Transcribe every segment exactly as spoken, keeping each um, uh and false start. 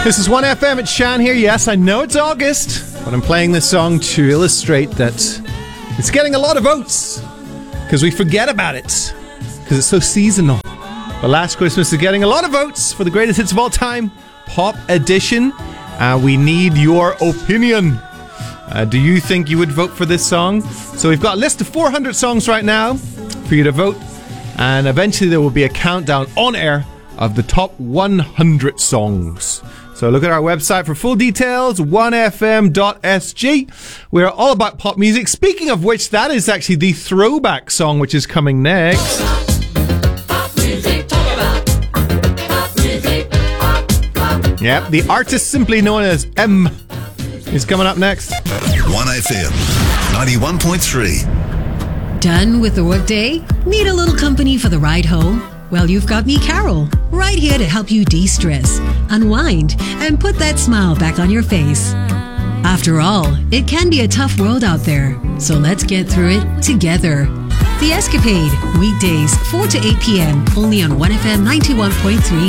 This is one F M, it's Shan here. Yes, I know it's August, but I'm playing this song to illustrate that it's getting a lot of votes because we forget about it because it's so seasonal. But Last Christmas is getting a lot of votes for the greatest hits of all time, Pop Edition. Uh, we need your opinion. Uh, do you think you would vote for this song? So we've got a list of four hundred songs right now for you to vote, and eventually there will be a countdown on air of the top one hundred songs. So look at our website for full details, one f m dot s g. We're all about pop music. Speaking of which, that is actually the throwback song which is coming next. Pop music, talk about pop music, pop, pop. Yep, the artist simply known as M is coming up next. one F M, ninety-one point three. Done with the workday? Need a little company for the ride home? Well, you've got me, Carol, right here to help you de-stress, unwind, and put that smile back on your face. After all, it can be a tough world out there, so let's get through it together. The Escapade, weekdays, four to eight p.m., only on one F M ninety-one point three.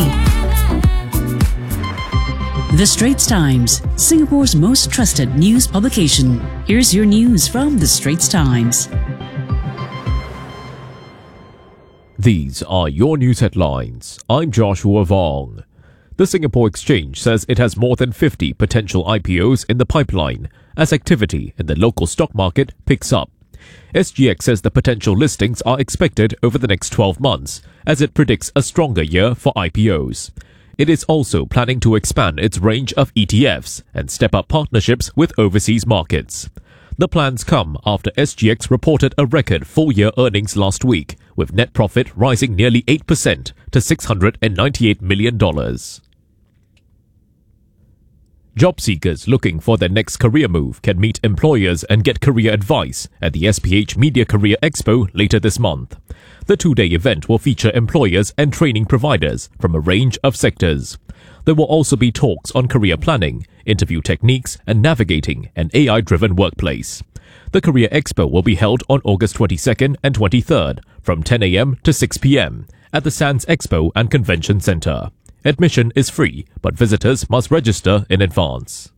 The Straits Times, Singapore's most trusted news publication. Here's your news from The Straits Times. These are your news headlines. I'm Joshua Vong. The Singapore Exchange says it has more than fifty potential I P Os in the pipeline as activity in the local stock market picks up. S G X says the potential listings are expected over the next twelve months as it predicts a stronger year for I P Os. It is also planning to expand its range of E T Fs and step up partnerships with overseas markets. The plans come after S G X reported a record full-year earnings last week, with net profit rising nearly eight percent to six hundred ninety-eight million dollars. Job seekers looking for their next career move can meet employers and get career advice at the S P H Media Career Expo later this month. The two-day event will feature employers and training providers from a range of sectors. There will also be talks on career planning, interview techniques, and navigating an A I-driven workplace. The Career Expo will be held on August twenty-second and twenty-third from ten a.m. to six p.m. at the Sands Expo and Convention Centre. Admission is free, but visitors must register in advance.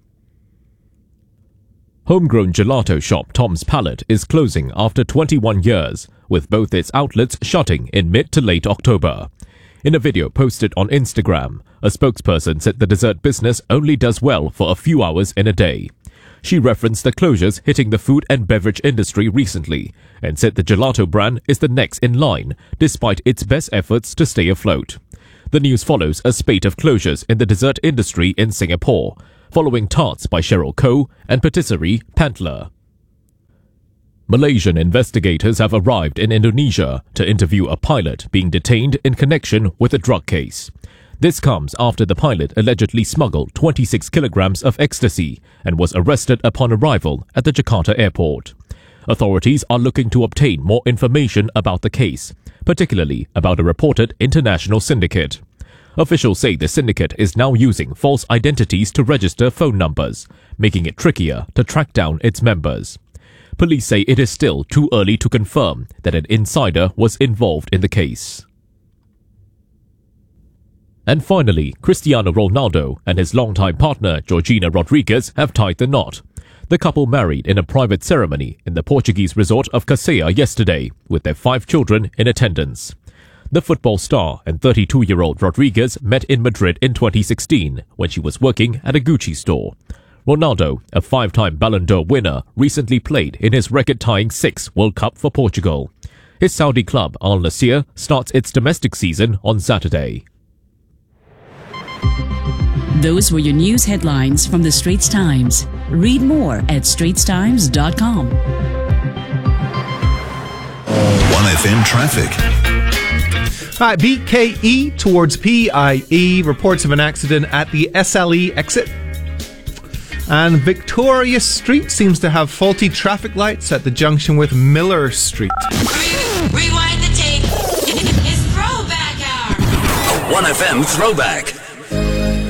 Homegrown gelato shop Tom's Palate is closing after twenty-one years, with both its outlets shutting in mid to late October. In a video posted on Instagram, a spokesperson said the dessert business only does well for a few hours in a day. She referenced the closures hitting the food and beverage industry recently and said the gelato brand is the next in line despite its best efforts to stay afloat. The news follows a spate of closures in the dessert industry in Singapore, following tarts by Cheryl Koh and patisserie Pantler. Malaysian investigators have arrived in Indonesia to interview a pilot being detained in connection with a drug case. This comes after the pilot allegedly smuggled twenty-six kilograms of ecstasy and was arrested upon arrival at the Jakarta airport. Authorities are looking to obtain more information about the case, particularly about a reported international syndicate. Officials say the syndicate is now using false identities to register phone numbers, making it trickier to track down its members. Police say it is still too early to confirm that an insider was involved in the case. And finally, Cristiano Ronaldo and his longtime partner Georgina Rodriguez have tied the knot. The couple married in a private ceremony in the Portuguese resort of Casea yesterday, with their five children in attendance. The football star and thirty-two-year-old Rodriguez met in Madrid in twenty sixteen when she was working at a Gucci store. Ronaldo, a five-time Ballon d'Or winner, recently played in his record-tying sixth World Cup for Portugal. His Saudi club Al Nassr starts its domestic season on Saturday. Those were your news headlines from The Straits Times. Read more at straits times dot com. one F M traffic. All right, B K E towards P I E. Reports of an accident at the S L E exit. And Victoria Street seems to have faulty traffic lights at the junction with Miller Street. Rewind the tape. It's throwback hour. one F M throwback.